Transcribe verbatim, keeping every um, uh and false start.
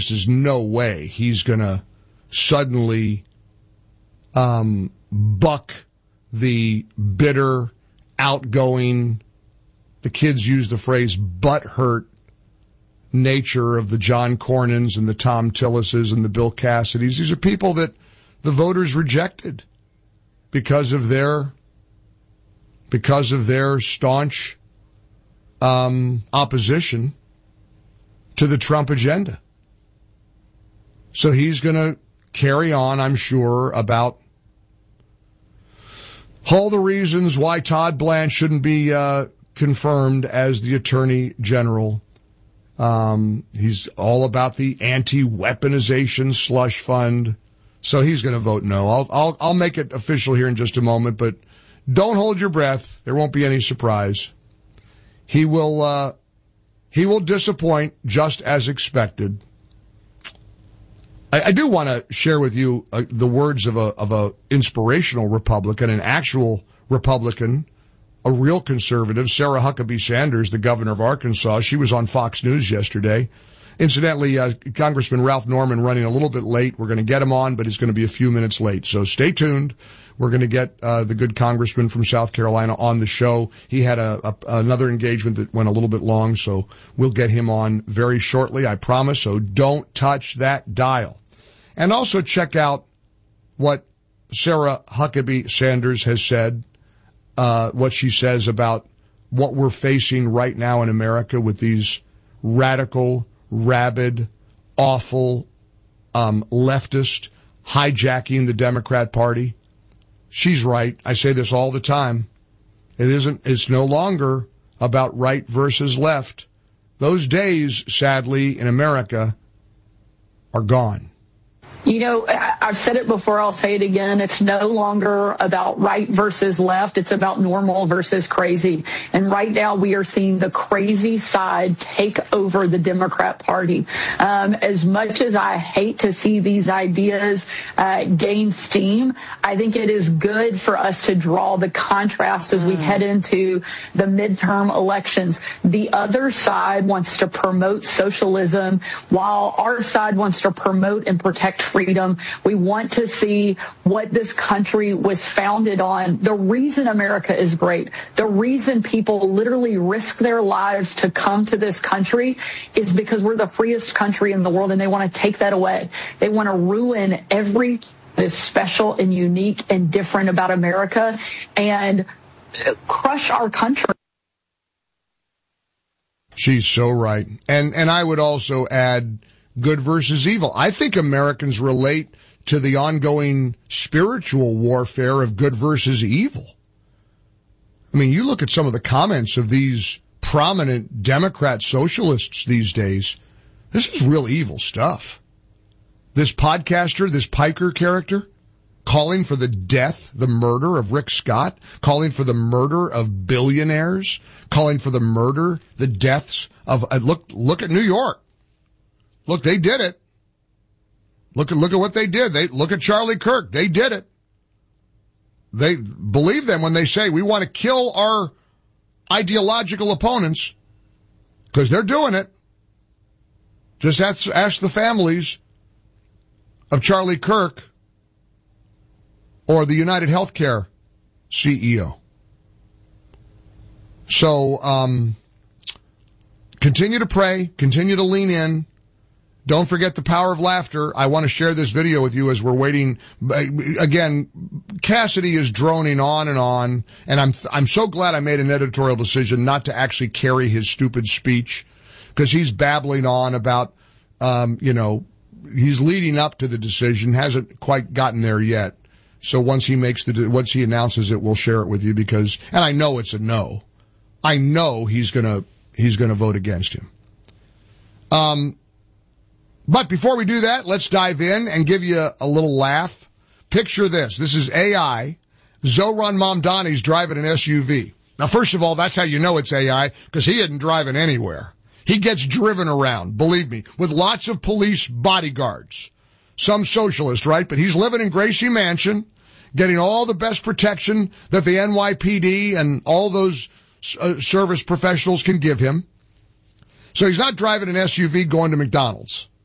just is no way he's going to suddenly um, buck the bitter, outgoing, the kids use the phrase butthurt nature of the John Cornyn's and the Tom Tillises and the Bill Cassidys. These are people that the voters rejected because of their because of their staunch um, opposition to the Trump agenda. So he's going to carry on, I'm sure, about all the reasons why Todd Blanche shouldn't be uh, confirmed as the Attorney General. Um, he's all about the anti-weaponization slush fund. So he's going to vote no. I'll, I'll, I'll make it official here in just a moment, but don't hold your breath. There won't be any surprise. He will, uh, he will disappoint just as expected. I, I do want to share with you uh, the words of a, of a inspirational Republican, an actual Republican, a real conservative, Sarah Huckabee Sanders, the governor of Arkansas. She was on Fox News yesterday. Incidentally, uh, Congressman Ralph Norman running a little bit late. We're going to get him on, but he's going to be a few minutes late. So stay tuned. We're going to get uh, the good congressman from South Carolina on the show. He had a, a another engagement that went a little bit long, so we'll get him on very shortly, I promise. So don't touch that dial. And also check out what Sarah Huckabee Sanders has said, uh, what she says about what we're facing right now in America with these radical, rabid, awful, um, leftist hijacking the Democrat Party. She's right. I say this all the time. It isn't, it's no longer about right versus left. Those days, sadly, in America are gone. You know, I've said it before, I'll say it again. It's no longer about right versus left. It's about normal versus crazy. And right now we are seeing the crazy side take over the Democrat Party. Um, as much as I hate to see these ideas uh, gain steam, I think it is good for us to draw the contrast as we mm. head into the midterm elections. The other side wants to promote socialism while our side wants to promote and protect freedom. We want to see what this country was founded on. The reason America is great, the reason people literally risk their lives to come to this country is because we're the freest country in the world, and they want to take that away. They want to ruin everything that is special and unique and different about America and crush our country. She's so right. And and I would also add good versus evil. I think Americans relate to the ongoing spiritual warfare of good versus evil. I mean, you look at some of the comments of these prominent Democrat socialists these days. This is real evil stuff. This podcaster, this Piker character, calling for the death, the murder of Rick Scott, calling for the murder of billionaires, calling for the murder, the deaths of, uh, look, look at New York. Look, they did it. Look at, look at what they did. They, look at Charlie Kirk. They did it. They believe them when they say we want to kill our ideological opponents because they're doing it. Just ask, ask the families of Charlie Kirk or the United Healthcare C E O. So, um, continue to pray, continue to lean in. Don't forget the power of laughter. I want to share this video with you as we're waiting. Again, Cassidy is droning on and on, and I'm I'm so glad I made an editorial decision not to actually carry his stupid speech, because he's babbling on about, um, you know, he's leading up to the decision, hasn't quite gotten there yet. So once he makes the once he announces it, we'll share it with you, because, and I know it's a no. I know he's gonna he's gonna vote against him. Um. But before we do that, let's dive in and give you a, a little laugh. Picture this. This is A I. Zohran Mamdani's driving an S U V. Now, first of all, that's how you know it's A I, because he isn't driving anywhere. He gets driven around, believe me, with lots of police bodyguards. Some socialist, right? But he's living in Gracie Mansion, getting all the best protection that the N Y P D and all those uh, service professionals can give him. So he's not driving an S U V going to McDonald's.